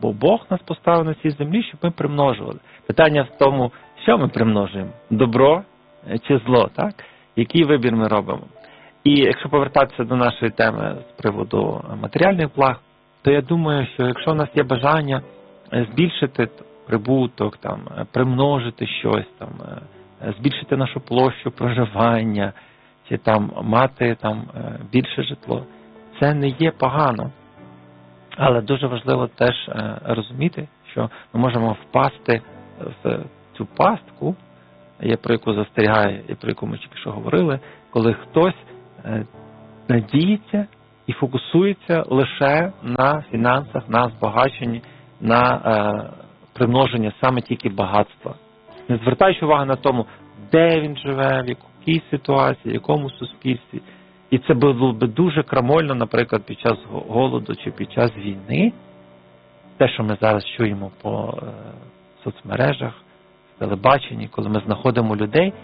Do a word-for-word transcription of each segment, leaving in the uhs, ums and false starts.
Бо Бог нас поставив на цій землі, щоб ми примножували. Питання в тому, що ми примножуємо? Добро чи зло, так? Який вибір ми робимо? І якщо повертатися до нашої теми з приводу матеріальних благ, то я думаю, що якщо у нас є бажання збільшити прибуток, там, примножити щось, там, збільшити нашу площу проживання, чи там, мати там, більше житло, це не є погано. Але дуже важливо теж розуміти, що ми можемо впасти в цю пастку, про яку застерігає, і про яку ми тільки що говорили, коли хтось надіється і фокусується лише на фінансах, на збагаченні, на примноження саме тільки багатства. Не звертаючи увагу на тому, де він живе, в якій ситуації, в якому суспільстві. І це було б дуже крамольно, наприклад, під час голоду чи під час війни. Те, що ми зараз чуємо по е, соцмережах, в телебаченні, коли ми знаходимо людей,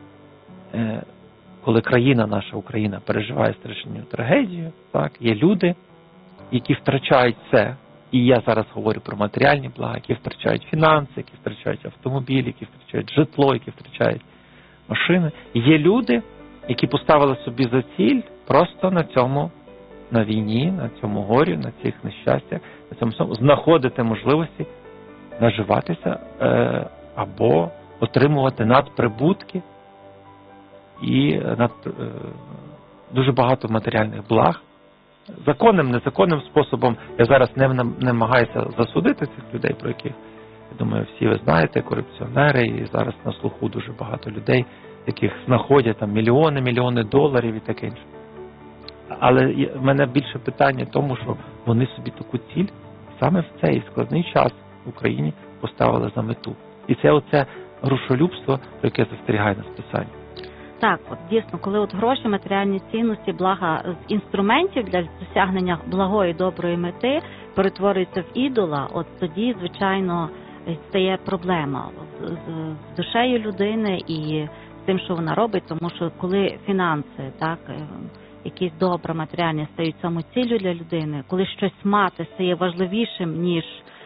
е, коли країна, наша Україна, переживає страшну трагедію, так, є люди, які втрачають це. І я зараз говорю про матеріальні блага, які втрачають фінанси, які втрачають автомобілі, які втрачають житло, які втрачають машини. Є люди, які поставили собі за ціль просто на цьому, на війні, на цьому горі, на цих нещастях, на цьому всьому, знаходити можливості наживатися е, або отримувати надприбутки і над, е, дуже багато матеріальних благ. Законним, незаконним способом, я зараз не намагаюся засудити цих людей, про яких, я думаю, всі ви знаєте, корупціонери, і зараз на слуху дуже багато людей, яких знаходять там мільйони, мільйони доларів і таке інше. Але в мене більше питання в тому, що вони собі таку ціль саме в цей складний час в Україні поставили за мету. І це оце грошолюбство, про яке застерігає нас Писання. Так, от дійсно, коли от гроші, матеріальні цінності, блага з інструментів для досягнення благої, доброї мети перетворюються в ідола, от тоді, звичайно, стає проблема з, з душею людини і з тим, що вона робить, тому що коли фінанси, так, якісь добра матеріальні стають самоціллю для людини, коли щось мати стає важливішим, ніж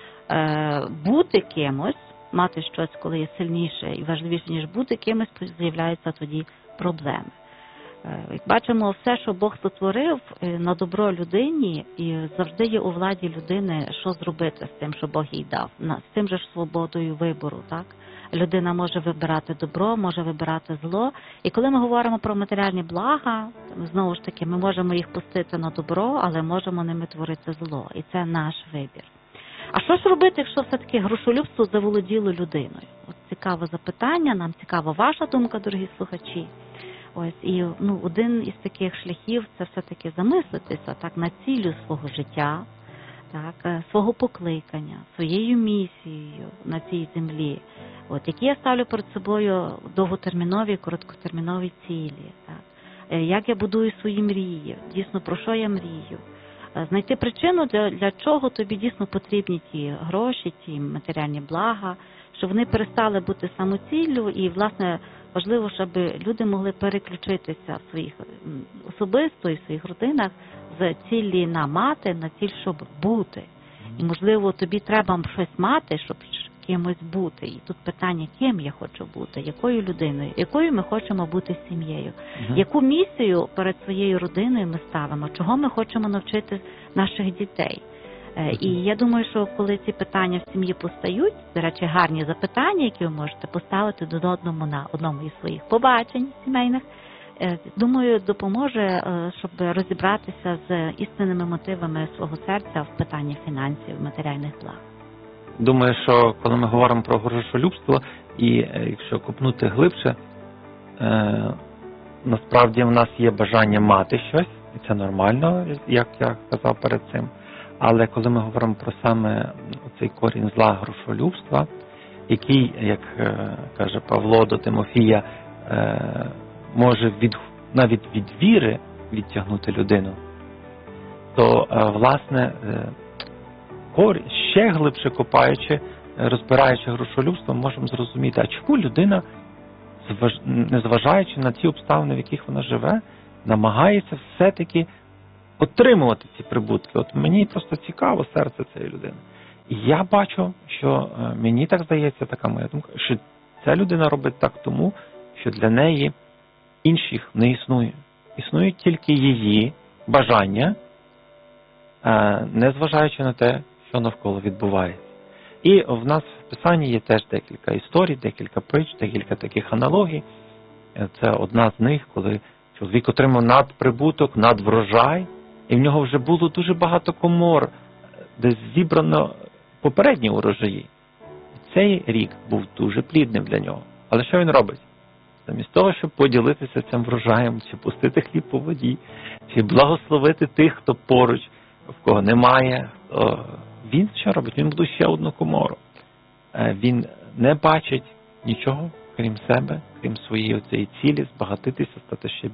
е, бути кимось, мати щось, коли є сильніше і важливіше, ніж бути кимось, з'являються тоді проблеми. Як бачимо, все, що Бог сотворив на добро людині, і завжди є у владі людини, що зробити з тим, що Бог їй дав, з тим же ж свободою вибору. Так? Людина може вибирати добро, може вибирати зло. І коли ми говоримо про матеріальні блага, знову ж таки, ми можемо їх пустити на добро, але можемо ними творити зло. І це наш вибір. А що ж робити, якщо все-таки грошолюбство заволоділо людиною? От цікаве запитання, нам цікава ваша думка, дорогі слухачі. Ось, і ну, один із таких шляхів – це все-таки замислитися так, над ціллю свого життя, так, свого покликання, своєю місією на цій землі. От, які я ставлю перед собою довготермінові, короткотермінові цілі. Так. Як я будую свої мрії, дійсно, про що я мрію. Знайти причину, для, для чого тобі дійсно потрібні ті гроші, ті матеріальні блага, щоб вони перестали бути самоціллю і, власне, важливо, щоб люди могли переключитися в своїх особисто і в своїх родинах з цілі на мати, на ціль, щоб бути. І, можливо, тобі треба щось мати, щоб кимось бути. І тут питання, ким я хочу бути, якою людиною, якою ми хочемо бути сім'єю, угу. Яку місію перед своєю родиною ми ставимо, чого ми хочемо навчити наших дітей. І я думаю, що коли ці питання в сім'ї постають, до речі, гарні запитання, які ви можете поставити до одному на одному із своїх побачень сімейних, думаю, допоможе, щоб розібратися з істинними мотивами свого серця в питанні фінансів, матеріальних благ. Думаю, що коли ми говоримо про грошолюбство, і якщо копнути глибше, насправді в нас є бажання мати щось, і це нормально, як я казав перед цим. Але коли ми говоримо про саме цей корінь зла грошолюбства, який, як каже Павло до Тимофія, може від, навіть від віри відтягнути людину, то, власне, ще глибше копаючи, розбираючи грошолюбство, ми можемо зрозуміти, а чому людина, незважаючи на ті обставини, в яких вона живе, намагається все-таки отримувати ці прибутки. От мені просто цікаво серце цієї людини. І я бачу, що е, мені так здається, така моя думка, що ця людина робить так тому, що для неї інших не існує. Існують тільки її бажання, е, незважаючи на те, що навколо відбувається. І в нас в Писанні є теж декілька історій, декілька притч, декілька таких аналогій. Це одна з них, коли чоловік отримав надприбуток, надврожай, і в нього вже було дуже багато комор, де зібрано попередні урожаї. І цей рік був дуже плідним для нього. Але що він робить? Замість того, щоб поділитися цим врожаєм, чи пустити хліб по воді, чи благословити тих, хто поруч, в кого немає, він що робить? Він будує ще одну комору. Він не бачить нічого, крім себе, крім своєї цієї цілі, збагатитися, стати ще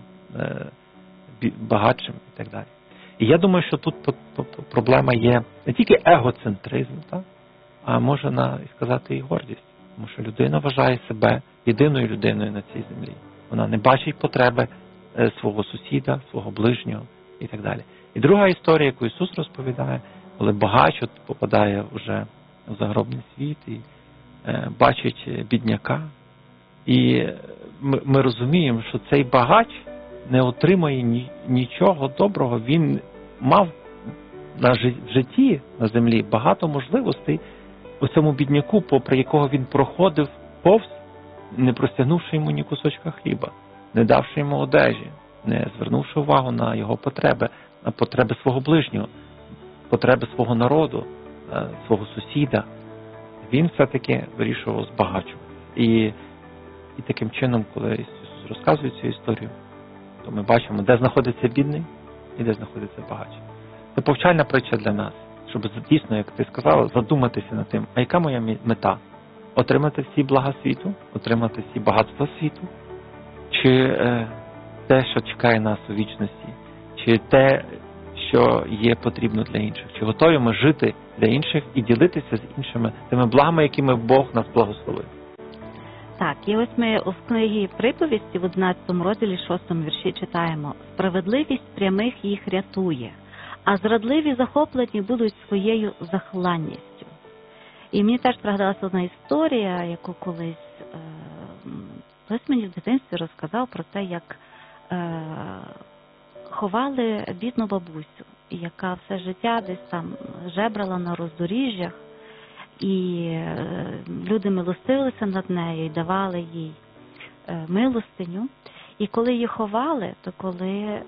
багатшим і так далі. І я думаю, що тут проблема є не тільки егоцентризм, так? А можна сказати і гордість. Тому що людина вважає себе єдиною людиною на цій землі. Вона не бачить потреби свого сусіда, свого ближнього і так далі. І друга історія, яку Ісус розповідає, коли багач попадає вже в загробний світ і е, бачить бідняка. І ми, ми розуміємо, що цей багач не отримає ні, нічого доброго. Він мав на житті, на землі, багато можливостей у цьому бідняку, попри якого він проходив повз, не простягнувши йому ні кусочка хліба, не давши йому одежі, не звернувши увагу на його потреби, на потреби свого ближнього, потреби свого народу, свого сусіда. Він все-таки вирішував збагачувати. І, і таким чином, коли Ісус розказує цю історію, то ми бачимо, де знаходиться бідний і де знаходиться багач. Це повчальна притча для нас, щоб дійсно, як ти сказала, задуматися над тим, а яка моя мета? Отримати всі блага світу? Отримати всі багатства світу? Чи е, те, що чекає нас у вічності? Чи те, що є потрібно для інших? Чи готові ми жити для інших і ділитися з іншими тими благами, якими Бог нас благословив? Так, і ось ми в книгі «Приповісті» в одинадцятому розділі, шостому вірші читаємо: «Справедливість прямих їх рятує, а зрадливі захоплені будуть своєю захланністю». І мені теж пригадалася одна історія, яку колись е, хтось мені в дитинстві розказав про те, як е, ховали бідну бабусю, яка все життя десь там жебрала на роздоріжжях, і е, люди милостивилися над нею і давали їй е, милостиню. І коли її ховали, то коли е,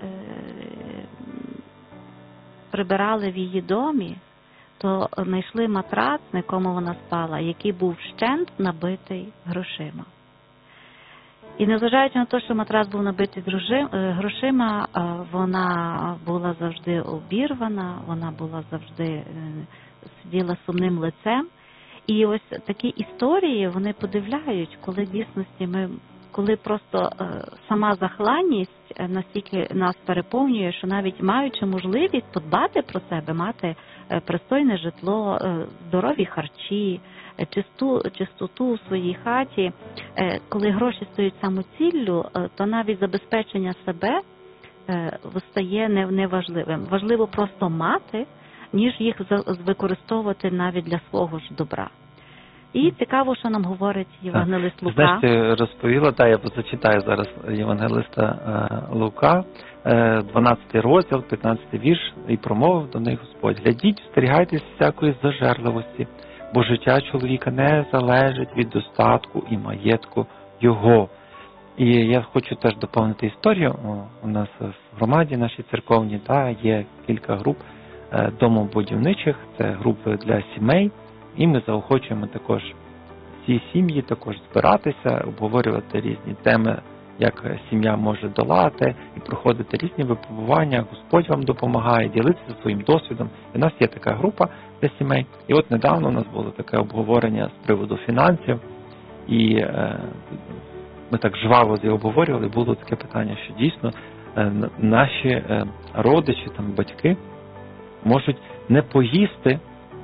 прибирали в її домі, то знайшли матрац, на якому вона спала, який був вщент набитий грошима. І незважаючи на те, що матрац був набитий грошима, вона була завжди обірвана, вона була завжди сиділа сумним лицем. І ось такі історії, вони подивляють, коли в дійсності ми, коли просто сама захланність настільки нас переповнює, що навіть маючи можливість подбати про себе, мати пристойне житло, здорові харчі, чисту, чистоту у своїй хаті, коли гроші стають самоціллю, то навіть забезпечення себе стає неважливим. Важливо просто мати, ніж їх використовувати навіть для свого ж добра. І цікаво, що нам говорить євангелист Лука. Знаєш, ти розповіла, та я зачитаю зараз євангелиста Лука, дванадцятий розділ, п'ятнадцятий вірш, і промовив до них Господь: «Глядіть, остерігайтесь всякої зажерливості, бо життя чоловіка не залежить від достатку і маєтку його». І я хочу теж доповнити історію. У нас в громаді нашій церковній та, є кілька груп домобудівничих, це групи для сімей, і ми заохочуємо також ці сім'ї також збиратися, обговорювати різні теми, як сім'я може долати і проходити різні випробування. Господь вам допомагає, ділитися своїм досвідом. І у нас є така група для сімей. І от недавно у нас було таке обговорення з приводу фінансів, і е, ми так жваво з обговорювали, було таке питання, що дійсно е, наші е, родичі, там, батьки можуть не поїсти,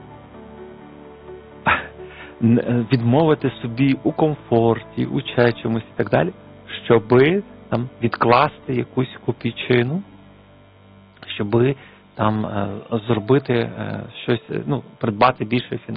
відмовити собі у комфорті, у чомусь і так далі, щоби там відкласти якусь копійчину, щоби там е, зробити е, щось, е, ну, придбати більше